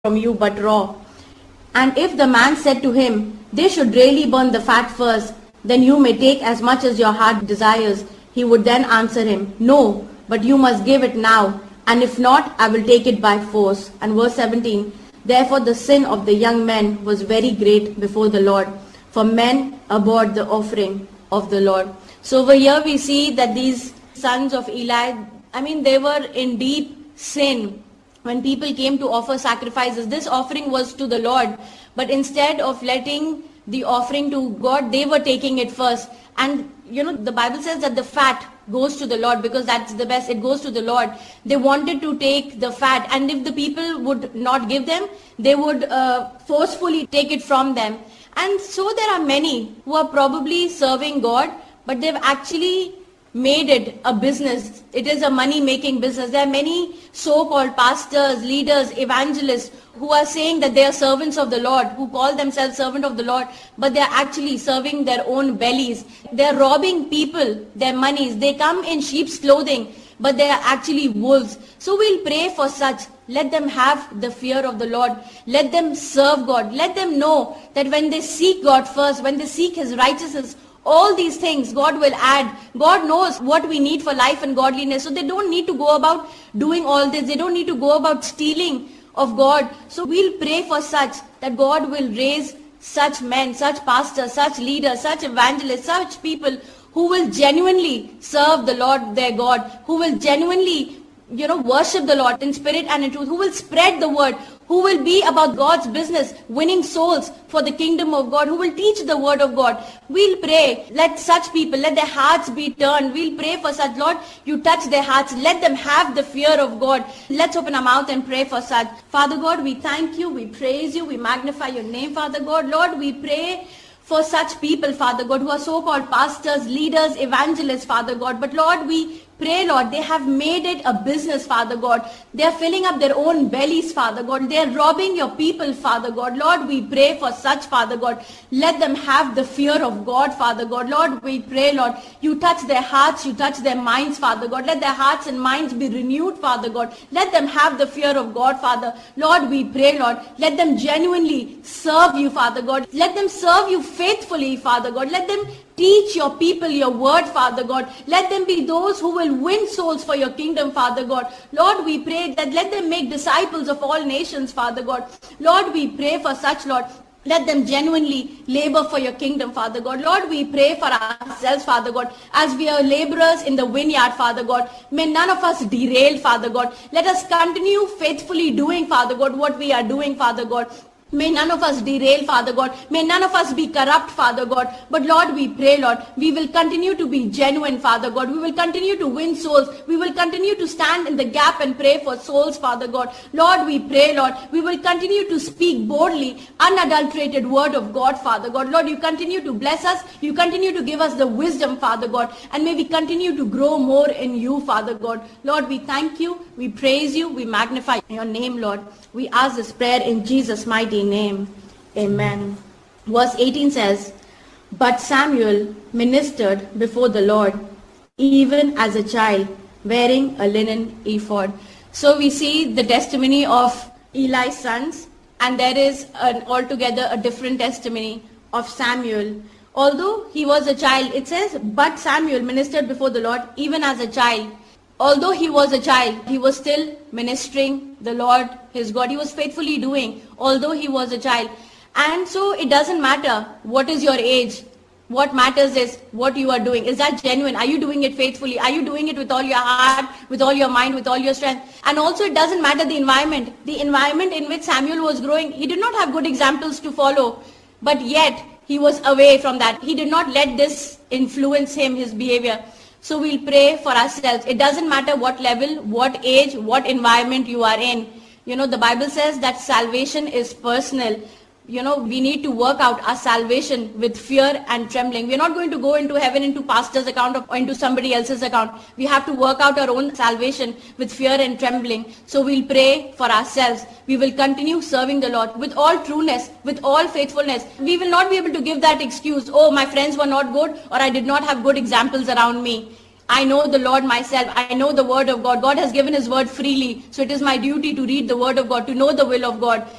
from you but raw. And if the man said to him, they should really burn the fat first, then you may take as much as your heart desires, he would then answer him, no, but you must give it now, and if not, I will take it by force. And verse 17, therefore the sin of the young men was very great before the Lord, for men abhorred the offering of the Lord. So over here we see that these sons of Eli, they were in deep sin. When people came to offer sacrifices, this offering was to the Lord, but instead of letting the offering to God, they were taking it first. And the Bible says that the fat goes to the Lord because that's the best. It goes to the Lord. They wanted to take the fat, and if the people would not give them, they would forcefully take it from them. And so there are many who are probably serving God, but they've actually made it a business. It is a money-making business. There are many so-called pastors, leaders, evangelists who are saying that they are servants of the Lord, who call themselves servant of the Lord, but they are actually serving their own bellies. They are robbing people, their monies. They come in sheep's clothing, but they are actually wolves. So we'll pray for such. Let them have the fear of the Lord. Let them serve God. Let them know that when they seek God first, when they seek His righteousness, all these things God will add. God knows what we need for life and godliness. So they don't need to go about doing all this. They don't need to go about stealing of God. So we'll pray for such, that God will raise such men, such pastors, such leaders, such evangelists, such people who will genuinely serve the Lord their God, who will genuinely worship the Lord in spirit and in truth, who will spread the word, who will be about God's business, winning souls for the kingdom of God, who will teach the word of God. We'll pray, let such people, let their hearts be turned. We'll pray for such. Lord, you touch their hearts. Let them have the fear of God. Let's open our mouth and pray for such. Father God, we thank you, we praise you, we magnify your name, Father God. Lord, we pray for such people, Father God, who are so-called pastors, leaders, evangelists, Father God. But Lord, we pray, Lord, they have made it a business, Father God. They are filling up their own bellies, Father God. They are robbing your people, Father God. Lord, we pray for such, Father God. Let them have the fear of God, Father God. Lord, we pray, Lord, you touch their hearts, you touch their minds, Father God. Let their hearts and minds be renewed, Father God. Let them have the fear of God, Father. Lord, we pray, Lord, let them genuinely serve you, Father God. Let them serve you faithfully, Father God. Let them teach your people your word, Father God. Let them be those who will win souls for your kingdom, Father God. Lord, we pray that let them make disciples of all nations, Father God. Lord, we pray for such, Lord. Let them genuinely labor for your kingdom, Father God. Lord, we pray for ourselves, Father God, as we are laborers in the vineyard, Father God. May none of us derail, Father God. Let us continue faithfully doing, Father God, what we are doing, Father God. May none of us derail, Father God. May none of us be corrupt, Father God. But Lord, we pray, Lord, we will continue to be genuine, Father God. We will continue to win souls. We will continue to stand in the gap and pray for souls, Father God. Lord, we pray, Lord, we will continue to speak boldly, unadulterated word of God, Father God. Lord, you continue to bless us. You continue to give us the wisdom, Father God. And may we continue to grow more in you, Father God. Lord, we thank you. We praise you. We magnify your name, Lord. We ask this prayer in Jesus' mighty name. Amen. Verse 18 says, but Samuel ministered before the Lord, even as a child, wearing a linen ephod. So we see the testimony of Eli's sons, and there is altogether a different testimony of Samuel. Although he was a child, it says, but Samuel ministered before the Lord, even as a child. Although he was a child, he was still ministering the Lord, his God. He was faithfully doing, although he was a child. And so it doesn't matter what is your age. What matters is what you are doing. Is that genuine? Are you doing it faithfully? Are you doing it with all your heart, with all your mind, with all your strength? And also it doesn't matter the environment. The environment in which Samuel was growing, he did not have good examples to follow. But yet he was away from that. He did not let this influence him, his behavior. So we'll pray for ourselves. It doesn't matter what level, what age, what environment you are in. The Bible says that salvation is personal. We need to work out our salvation with fear and trembling. We're not going to go into heaven into pastor's account or into somebody else's account. We have to work out our own salvation with fear and trembling. So we'll pray for ourselves. We will continue serving the Lord with all trueness, with all faithfulness. We will not be able to give that excuse, oh, my friends were not good, or I did not have good examples around me. I know the Lord myself. I know the word of God. God has given his word freely. So it is my duty to read the word of God, to know the will of God.